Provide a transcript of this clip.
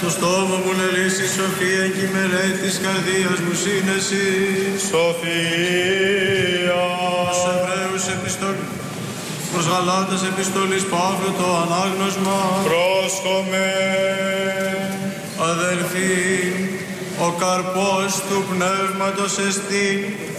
το στόμα μου λελήσει σοφία και η μελέτη της καρδίας μου σύνεση. Σοφία. Προς Εβραίους επιστολή, προς Γαλάτας επιστολής Παύλου το ανάγνωσμα. Πρόσχομαι. Αδελφοί, ο καρπός του πνεύματος εστί